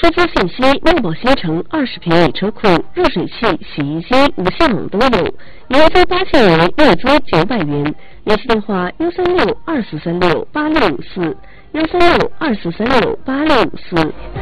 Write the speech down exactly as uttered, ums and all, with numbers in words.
出租信息：六堡新城二十平米车库，热水器、洗衣机、无线网都有，年租八千元，月租九百元。联系电话：幺三六二四三六八六五四，幺三六二四三六八六五四。